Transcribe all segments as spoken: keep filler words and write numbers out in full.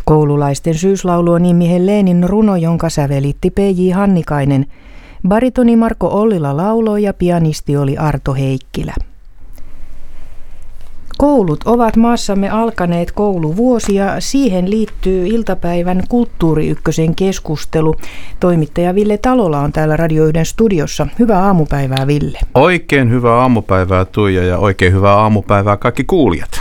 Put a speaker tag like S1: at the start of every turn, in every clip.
S1: Koululaisten syyslaulu on Immi Helénin runo, jonka sävelitti P J Hannikainen. Baritoni Marko Ollila lauloi ja pianisti oli Arto Heikkilä. Koulut ovat maassamme alkaneet kouluvuosia. Siihen liittyy iltapäivän Kulttuuri Ykkösen keskustelu. Toimittaja Ville Talola on täällä Radio yhden studiossa. Hyvää aamupäivää, Ville.
S2: Oikein hyvää aamupäivää, Tuija, ja oikein hyvää aamupäivää kaikki kuulijat.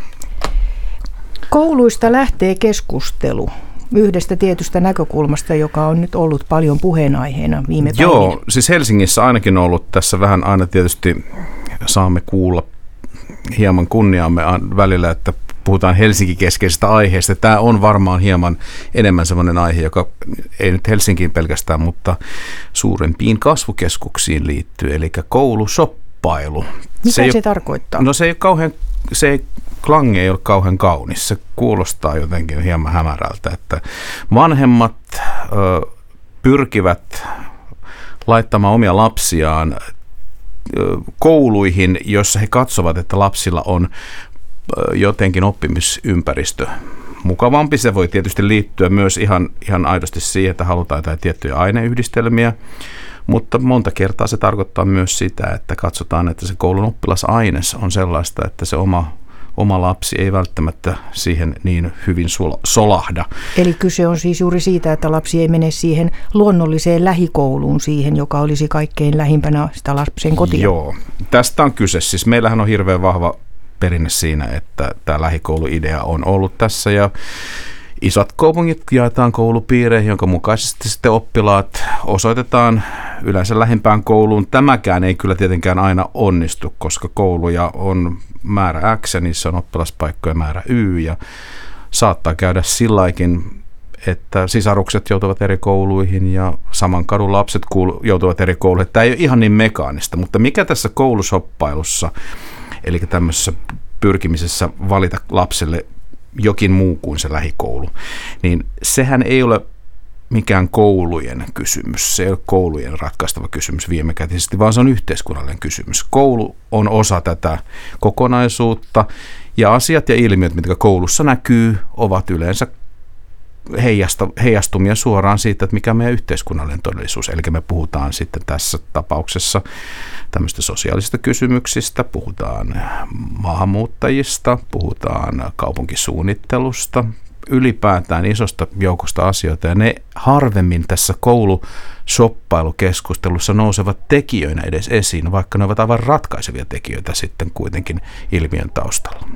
S1: Kouluista lähtee keskustelu yhdestä tietystä näkökulmasta, joka on nyt ollut paljon puheenaiheena viime päivinä.
S2: Joo, siis Helsingissä ainakin on ollut tässä vähän aina tietysti saamme kuulla hieman kunniaamme välillä, että puhutaan Helsinki-keskeisestä aiheesta. Tämä on varmaan hieman enemmän sellainen aihe, joka ei nyt Helsinkiin pelkästään, mutta suurempiin kasvukeskuksiin liittyy, eli koulusoppailu.
S1: Mitä se, se tarkoittaa?
S2: No se ei kauhean, se ei, klangi ei ole kauhean kaunis. Se kuulostaa jotenkin hieman hämärältä, että vanhemmat ö, pyrkivät laittamaan omia lapsiaan kouluihin, joissa he katsovat, että lapsilla on jotenkin oppimisympäristö mukavampi. Se voi tietysti liittyä myös ihan, ihan aidosti siihen, että halutaan jotain tiettyjä aineyhdistelmiä, mutta monta kertaa se tarkoittaa myös sitä, että katsotaan, että se koulun oppilasaines on sellaista, että se oma Oma lapsi ei välttämättä siihen niin hyvin solahda.
S1: Eli kyse on siis juuri siitä, että lapsi ei mene siihen luonnolliseen lähikouluun, siihen, joka olisi kaikkein lähimpänä sitä lapsen kotia.
S2: Joo, tästä on kyse. Siis meillähän on hirveän vahva perinne siinä, että tämä lähikouluidea on ollut tässä ja isot kaupungit jaetaan koulupiireihin, jonka mukaisesti sitten oppilaat osoitetaan yleensä lähimpään kouluun. Tämäkään ei kyllä tietenkään aina onnistu, koska kouluja on määrä X ja niissä on oppilaspaikkoja määrä Y ja saattaa käydä sillaikin, että sisarukset joutuvat eri kouluihin ja saman kadun lapset joutuvat eri kouluihin. Tämä ei ole ihan niin mekaanista, mutta mikä tässä koulusoppailussa, eli tämmöisessä pyrkimisessä valita lapselle jokin muu kuin se lähikoulu, niin sehän ei ole mikään koulujen kysymys, se ei ole koulujen ratkaistava kysymys viimekätisesti, vaan se on yhteiskunnallinen kysymys. Koulu on osa tätä kokonaisuutta ja asiat ja ilmiöt, mitkä koulussa näkyy, ovat yleensä heijasta, heijastumia suoraan siitä, että mikä on meidän yhteiskunnallinen todellisuus. Eli me puhutaan sitten tässä tapauksessa tämmöistä sosiaalisista kysymyksistä, puhutaan maahanmuuttajista, puhutaan kaupunkisuunnittelusta, ylipäätään isosta joukosta asioita, ja ne harvemmin tässä koulusoppailukeskustelussa nousevat tekijöinä edes esiin, vaikka ne ovat aivan ratkaisevia tekijöitä sitten kuitenkin ilmiön taustalla.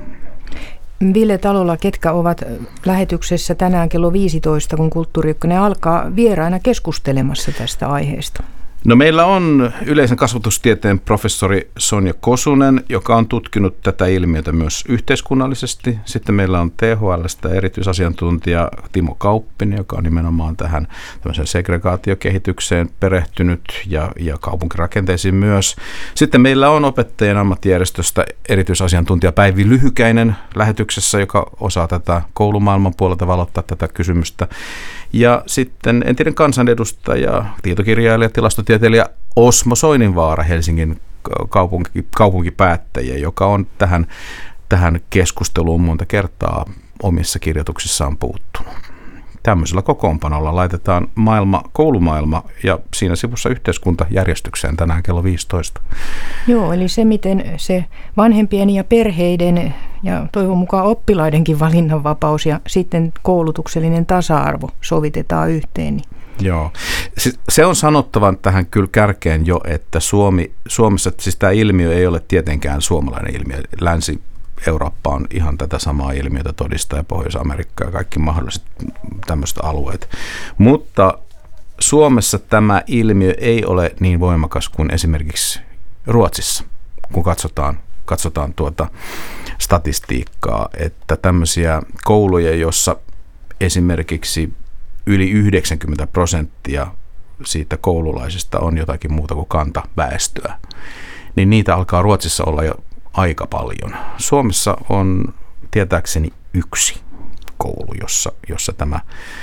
S1: Ville Talola, ketkä ovat lähetyksessä tänään kello viisitoista, kun Kulttuuri Ykkönen alkaa vieraina keskustelemassa tästä aiheesta?
S2: No meillä on yleisen kasvatustieteen professori Sonja Kosunen, joka on tutkinut tätä ilmiötä myös yhteiskunnallisesti. Sitten meillä on T H L:stä erityisasiantuntija Timo Kauppinen, joka on nimenomaan tähän tämmöiseen segregaatiokehitykseen perehtynyt ja, ja kaupunkirakenteisiin myös. Sitten meillä on opettajien ammattijärjestöstä erityisasiantuntija Päivi Lyhykäinen lähetyksessä, joka osaa tätä koulumaailman puolelta valottaa tätä kysymystä. Ja sitten entinen kansanedustaja, tietokirjailija, tilastotieteilijä Osmo Soininvaara, Helsingin kaupunki, kaupunkipäättäjä, joka on tähän, tähän keskusteluun monta kertaa omissa kirjoituksissaan puuttunut. Tämmöisellä kokoonpanolla laitetaan maailma, koulumaailma ja siinä sivussa yhteiskunta järjestykseen tänään kello viisitoista.
S1: Joo, eli se miten se vanhempien ja perheiden ja toivon mukaan oppilaidenkin valinnanvapaus ja sitten koulutuksellinen tasa-arvo sovitetaan yhteen. Niin.
S2: Joo. Se on sanottavan tähän kyllä kärkeen jo, että Suomi, Suomessa, siis tämä ilmiö ei ole tietenkään suomalainen ilmiö. Länsi-Eurooppa on ihan tätä samaa ilmiötä todistaa ja Pohjois-Amerikka ja kaikki mahdolliset tämmöiset alueet. Mutta Suomessa tämä ilmiö ei ole niin voimakas kuin esimerkiksi Ruotsissa, kun katsotaan, katsotaan tuota statistiikkaa, että tämmöisiä kouluja, jossa esimerkiksi yli yhdeksänkymmentä prosenttia siitä koululaisista on jotakin muuta kuin kantaväestöä, niin niitä alkaa Ruotsissa olla jo aika paljon. Suomessa on tietääkseni yksi koulu, jossa, jossa tämä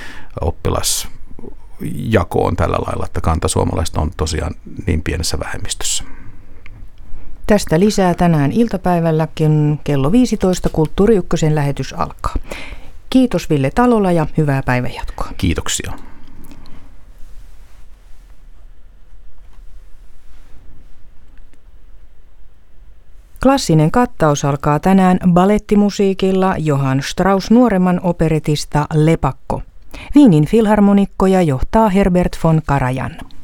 S2: oppilasjako on tällä lailla, että kantasuomalaiset on tosiaan niin pienessä vähemmistössä.
S1: Tästä lisää tänään iltapäivälläkin kello viisitoista Kulttuuri Ykkösen lähetys alkaa. Kiitos Ville Talola ja hyvää päivänjatkoa.
S2: Kiitoksia.
S1: Klassinen kattaus alkaa tänään balettimusiikilla Johann Strauss nuoremman operetista Lepakko. Wienin filharmonikkoja johtaa Herbert von Karajan.